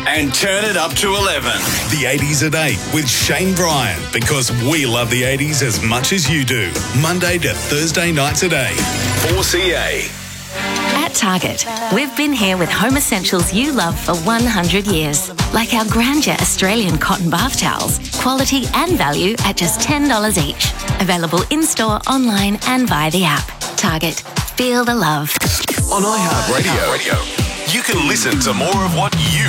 And turn it up to 11. The 80s at 8 with Shane Bryan, because we love the 80s as much as you do. Monday to Thursday nights at 8. 4CA. At Target, we've been here with home essentials you love for 100 years. Like our Grandeur Australian cotton bath towels. Quality and value at just $10 each. Available in-store, online and via the app. Target. Feel the love. On iHeartRadio, you can listen to more of what you